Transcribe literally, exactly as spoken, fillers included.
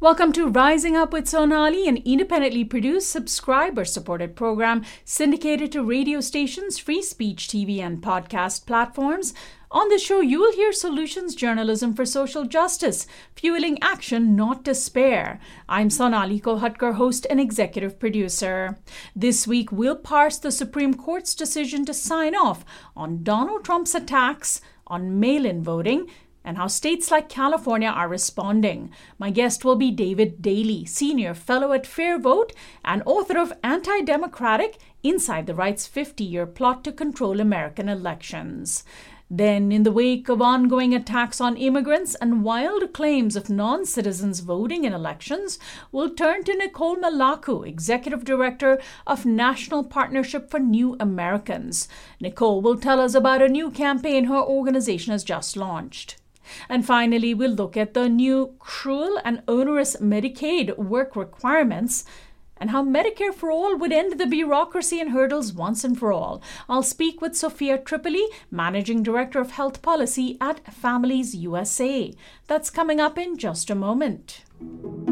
Welcome to Rising Up with Sonali, an independently produced, subscriber-supported program syndicated to radio stations, free speech T V, and podcast platforms. On the show, you will hear solutions journalism for social justice, fueling action, not despair. I'm Sonali Kolhatkar, host and executive producer. This week, we'll parse the Supreme Court's decision to sign off on Donald Trump's attacks on mail-in voting and how states like California are responding. My guest will be David Daley, Senior Fellow at Fair Vote and author of Anti-Democratic: Inside the Right's fifty-year Plot to Control American Elections. Then, in the wake of ongoing attacks on immigrants and wild claims of non-citizens voting in elections, we'll turn to Nicole Melaku, Executive Director of National Partnership for New Americans. Nicole will tell us about a new campaign her organization has just launched. And finally, we'll look at the new cruel and onerous Medicaid work requirements and how Medicare for All would end the bureaucracy and hurdles once and for all. I'll speak with Sophia Tripoli, Managing Director of Health Policy at Families U S A. That's coming up in just a moment.